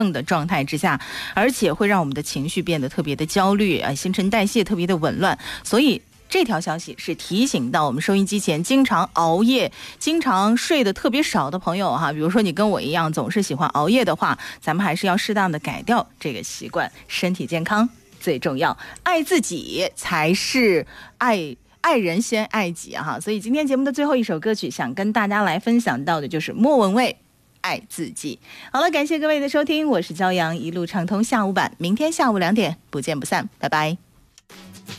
的状态之下，而且会让我们的情绪变得特别的焦虑新陈代谢特别的紊乱。所以这条消息是提醒到我们收音机前经常熬夜、经常睡得特别少的朋友哈，比如说你跟我一样总是喜欢熬夜的话，咱们还是要适当的改掉这个习惯，身体健康最重要，爱自己才是爱人先爱己哈。所以今天节目的最后一首歌曲，想跟大家来分享到的就是莫文蔚爱自己。好了，感谢各位的收听，我是骄阳，一路畅通下午版，明天下午2点不见不散，拜拜。